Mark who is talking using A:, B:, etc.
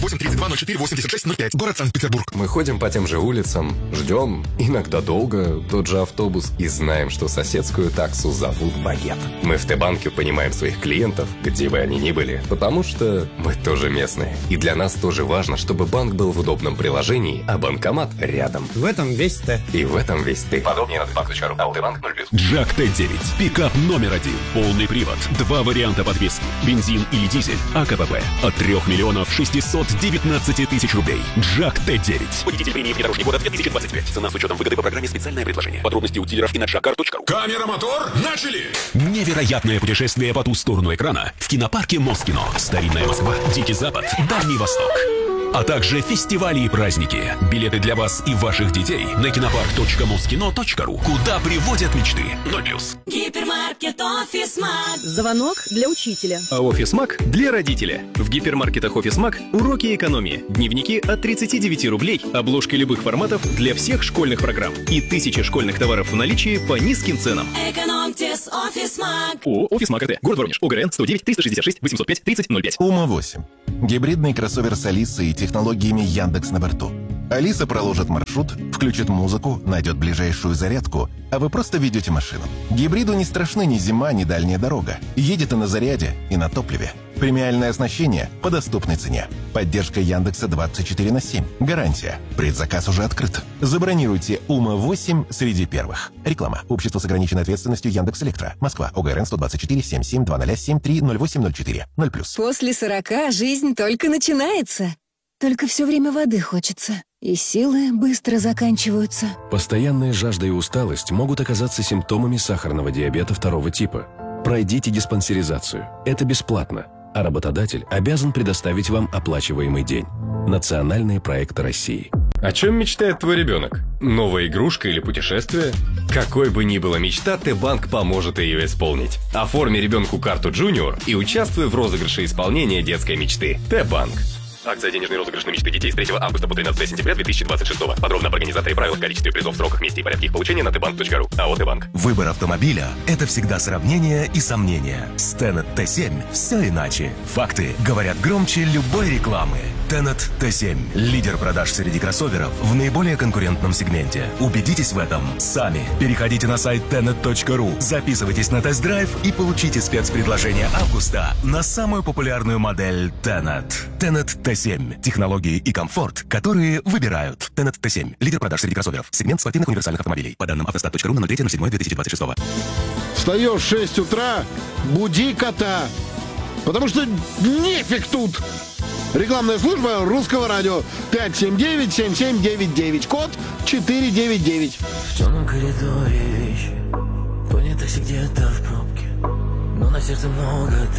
A: 832-04-86-05, город Санкт-Петербург.
B: Мы ходим по тем же улицам, ждем, иногда долго, тот же автобус, и знаем, что соседскую таксу зовут Багет. Мы в Т-банке понимаем своих клиентов, где бы они ни были, потому что мы тоже местные. И для нас тоже важно, чтобы банк был в удобном приложении, а банкомат рядом.
C: В этом весь Т.
B: И в этом весь Ты. Подробнее на tbank.ru. А Т-банк 0+.
D: Джак Т9. Пикап номер 1. Полный привод. 2 варианта подвески. Бензин или дизель. АКПП. От 3 миллионов 619 тысяч рублей. Джак Т9. Победитель премии внедорожник года 2025. Цена с учетом выгоды по программе «Специальное предложение». Подробности у дилеров и на jackcar.ru.
A: Камера, мотор, начали!
D: Невероятное путешествие по ту сторону экрана в кинопарке Москино. Старинная Москва, Дикий Запад, Дальний Восток. А также фестивали и праздники. Билеты для вас и ваших детей на кинопарк.москино.ру. Куда приводят мечты. 0+.
E: Гипермаркет Офисмаг.
F: Звонок для учителя.
G: А Офисмаг для родителя. В гипермаркетах Офисмаг уроки экономии. Дневники от 39 рублей. Обложки любых форматов для всех школьных программ. И 1000 школьных товаров в наличии по низким ценам.
E: Экономьте с Офисмаг.
G: ООО «Офисмаг РТ». Город Воронеж. ОГРН 109 366 805 3005.
H: УМА-8. Гибридный кроссовер с Алисой и технологиями Яндекс на борту. Алиса проложит маршрут, включит музыку, найдет ближайшую зарядку, а вы просто ведете машину. Гибриду не страшны ни зима, ни дальняя дорога. Едет и на заряде, и на топливе. Премиальное оснащение по доступной цене. Поддержка Яндекса 24/7. Гарантия. Предзаказ уже открыт. Забронируйте УМА-8 среди первых. Реклама. Общество с ограниченной ответственностью Яндекс.Электро. Москва. ОГРН 124 77 0073 0804. 0+.
F: После 40 жизнь только начинается. Только все время воды хочется. И силы быстро заканчиваются.
I: Постоянная жажда и усталость могут оказаться симптомами сахарного диабета 2 типа. Пройдите диспансеризацию. Это бесплатно. А работодатель обязан предоставить вам оплачиваемый день. Национальные проекты России.
B: О чем мечтает твой ребенок? Новая игрушка или путешествие? Какой бы ни была мечта, Т-банк поможет ее исполнить. Оформи ребенку карту Junior и участвуй в розыгрыше исполнения детской мечты. Т-банк. Акция «Денежный розыгрыш на мечты детей» с 3 августа по 13 сентября 2026. Подробно об организаторе, правилах, количестве призов, сроках, месте и порядке их получения на tbank.ru. АО «Т-банк».
J: Выбор автомобиля – это всегда сравнение и сомнения. С Tenet T7 все иначе. Факты говорят громче любой рекламы. Tenet T7 – лидер продаж среди кроссоверов в наиболее конкурентном сегменте. Убедитесь в этом сами. Переходите на сайт tenet.ru, записывайтесь на тест-драйв и получите спецпредложение августа на самую популярную модель Tenet. Tenet T7 – технологии и комфорт, которые выбирают. Tenet T7 – лидер продаж среди кроссоверов. Сегмент спортивных универсальных автомобилей. По данным автостат.ру на 03.07.2026.
K: Встаешь в 6 утра, буди кота. Потому что нефиг тут. Рекламная служба Русского радио. 579-7799. Код 499.
L: В темном коридоре вещи. Понятых где-то в пробке. Но на сердце много